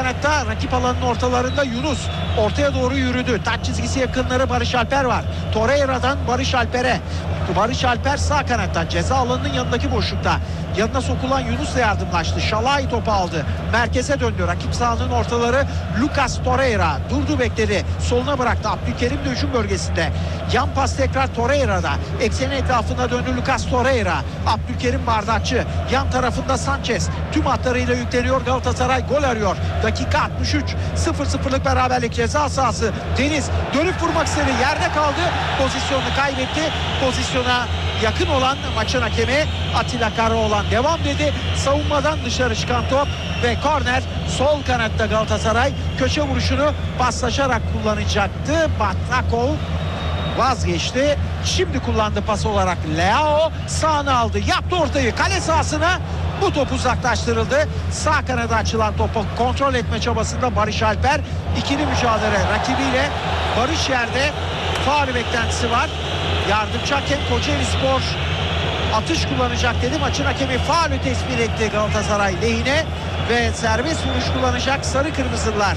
kanatta rakip alanın ortalarında Yunus ortaya doğru yürüdü. Taç çizgisi yakınları Barış Alper var. Torreira'dan Barış Alper'e. Barış Alper sağ kanatta ceza alanının yanındaki boşlukta. Yanına sokulan Yunus'la yardımlaştı. Şalai topu aldı. Merkeze döndü. Rakip sahanın ortaları Lucas Torreira. Durdu, bekledi. Soluna bıraktı. Abdülkerim de hücum bölgesinde. Yan pas tekrar Torreira'da. Ekseni etrafında döndü Lucas Torreira. Abdülkerim bardakçı. Yan tarafında Sanchez. Tüm hatlarıyla yükleniyor Galatasaray. Gol arıyor. Dakika 63. 0-0'lık beraberlik ceza sahası. Deniz dönüp vurmak istedi. Yerde kaldı. Pozisyonunu kaybetti. Pozisyona yakın olan maçın hakemi Atilla Karaoğlan devam dedi. Savunmadan dışarı çıkan top ve korner. Sol kanatta Galatasaray köşe vuruşunu paslaşarak kullanacaktı. Batrakov vazgeçti. Şimdi kullandı pas olarak Leao. Sağını aldı. Yaptı ortayı. Kale sahasına bu top uzaklaştırıldı. Sağ kanada açılan topu kontrol etme çabasında Barış Alper. İkili mücadele rakibiyle. Barış yerde. Faul beklentisi var. Yardımcı hakem Kocaelispor atış kullanacak dedi. Maçın hakemi faulü tespit etti Galatasaray lehine ve serbest vuruş kullanacak sarı kırmızılar.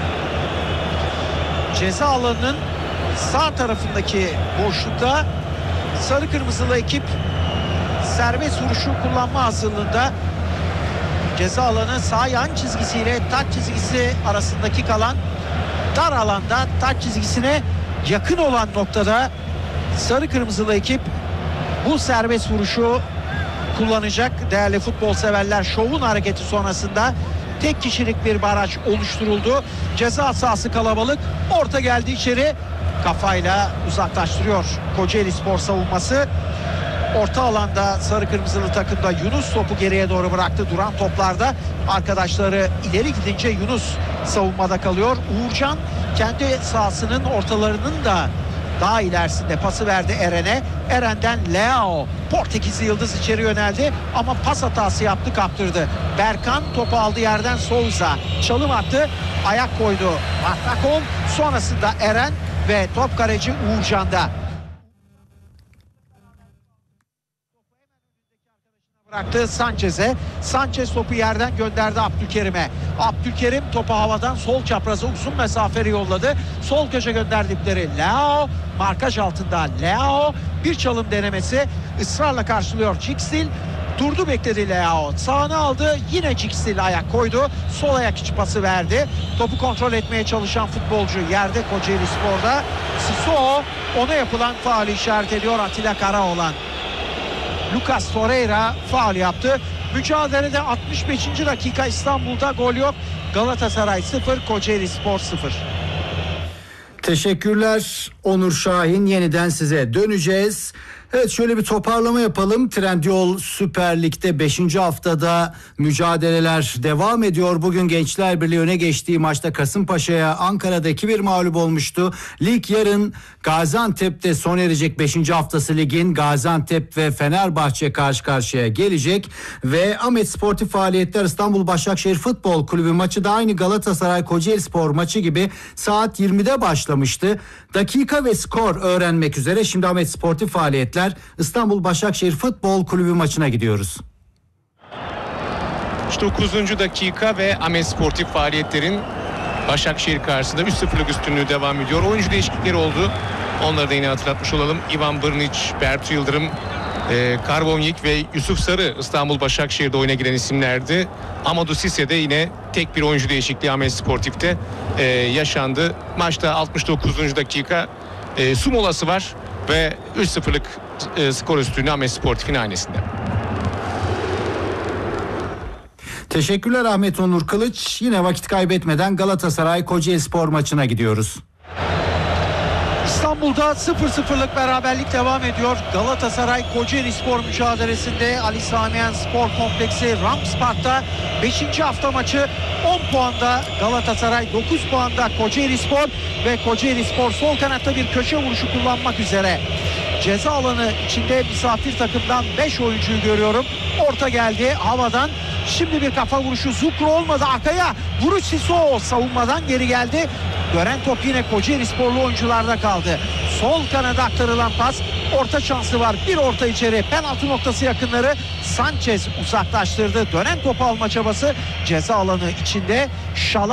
Ceza alanının sağ tarafındaki boşlukta sarı kırmızılı ekip serbest vuruşu kullanma hazırlığında. Ceza alanı sağ yan çizgisiyle taç çizgisi arasındaki kalan dar alanda taç çizgisine yakın olan noktada sarı kırmızılı ekip bu serbest vuruşu kullanacak. Değerli futbol severler, şovun hareketi sonrasında tek kişilik bir baraj oluşturuldu. Ceza sahası kalabalık. Orta geldi içeri. Kafayla uzaklaştırıyor Kocaelispor savunması. Orta alanda sarı kırmızılı takımda Yunus topu geriye doğru bıraktı. Duran toplarda arkadaşları ileri gidince Yunus savunmada kalıyor. Uğurcan kendi sahasının ortalarının da daha ilerisinde pası verdi Eren'e. Eren'den Leao. Portekizli yıldız içeri yöneldi ama pas hatası yaptı, kaptırdı. Berkan topu aldı yerden Souza. Çalım attı. Ayak koydu Mahtakon. Sonrasında Eren ve top kaleci Uğurcan'da. Bıraktı Sanchez'e. Sanchez topu yerden gönderdi Abdülkerim'e. Abdülkerim topu havadan sol çapraza uzun mesafeli yolladı. Sol köşe gönderdikleri Leao. Markaj altında Leao. Bir çalım denemesi ısrarla karşılıyor Cikstil. Durdu, bekledi Leao. Sağını aldı. Yine Cikstil ayak koydu. Sol ayak içi pası verdi. Topu kontrol etmeye çalışan futbolcu yerde Kocaelispor'da. Sissoko ona yapılan faulü işaret ediyor Atilla Karaoğlan. Lucas Torreira faul yaptı. Mücadelede 65. dakika, İstanbul'da gol yok. Galatasaray 0, Kocaelispor 0. Teşekkürler Onur Şahin. Yeniden size döneceğiz. Evet, şöyle bir toparlama yapalım. Trendyol Süper Lig'de 5. haftada mücadeleler devam ediyor. Bugün Gençler Birliği öne geçtiği maçta Kasımpaşa'ya Ankara'da 2-1 mağlup olmuştu. Lig yarın Gaziantep'te sona erecek 5. haftası ligin. Gaziantep ve Fenerbahçe karşı karşıya gelecek. Ve Ahmet Sportif Faaliyetler İstanbul Başakşehir Futbol Kulübü maçı da aynı Galatasaray Kocaelispor maçı gibi saat 20'de başlamıştı. Dakika ve skor öğrenmek üzere şimdi Ahmet Sportif Faaliyetler İstanbul Başakşehir Futbol Kulübü maçına gidiyoruz. 9. dakika ve Ahmet Sportif Faaliyetler'in Başakşehir karşısında 3-0'lık üstünlüğü devam ediyor. Oyuncu değişiklikleri oldu. Onları da yine hatırlatmış olalım. Ivan Brnic, Bertu Yıldırım, Karbonyik ve Yusuf Sarı İstanbul Başakşehir'de oyuna giren isimlerdi. Amadou Cissé de yine tek bir oyuncu değişikliği Ahmet Sportif'te yaşandı. Maçta 69. dakika su molası var ve 3-0'lık skor üstünlüğü Ahmet Sportif'in hanesinde. Teşekkürler Ahmet Onur Kılıç. Yine vakit kaybetmeden Galatasaray Kocaelispor maçına gidiyoruz. İstanbul'da 0-0'lık beraberlik devam ediyor. Galatasaray Kocaelispor mücadelesinde Ali Samiyen Spor Kompleksi Ramspark'ta 5. hafta maçı 10 puanda Galatasaray, 9 puanda Kocaelispor ve Kocaelispor sol kanatta bir köşe vuruşu kullanmak üzere. Ceza alanı içinde misafir takımdan 5 oyuncuyu görüyorum. Orta geldi havadan. Şimdi bir kafa vuruşu, Zukro olmadı, arkaya vuruş Sissoko savunmadan geri geldi. Gören top yine Kocaelisporlu oyuncularda kaldı. Sol kanada aktarılan pas, orta şansı var. Bir orta içeri, penaltı noktası yakınları. Sanchez uzaklaştırdı. Dönen topu alma çabası ceza alanı içinde.